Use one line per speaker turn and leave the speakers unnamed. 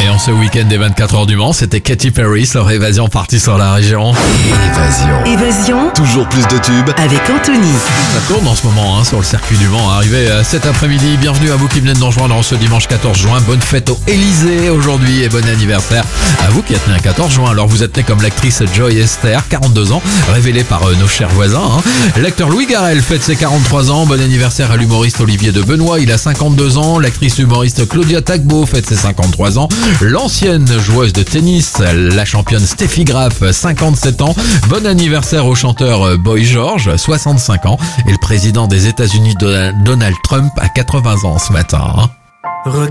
Et en ce week-end des 24 heures du Mans, c'était Katy Perry, leur évasion partie sur la région.
Évasion.
Toujours plus de tubes.
Avec Anthony.
Ça tourne en ce moment sur le circuit du Mans. Arrivé cet après-midi, bienvenue à vous qui venez de nous rejoindre ce dimanche 14 juin. Bonne fête au Élysée aujourd'hui et bon anniversaire à vous qui êtes né un 14 juin. Alors vous êtes né comme l'actrice Joy Esther, 42 ans, révélée par nos chers voisins. L'acteur Louis Garrel fête ses 43 ans. Bon anniversaire à l'humoriste Olivier de Benoît, il a 52 ans. L'actrice humoriste Claudia Tagbo fête ses 53 ans. L'ancienne joueuse de tennis, la championne Steffi Graf, 57 ans. Bon anniversaire au chanteur Boy George, 65 ans. Et le président des États-Unis, Donald Trump, a 80 ans ce matin.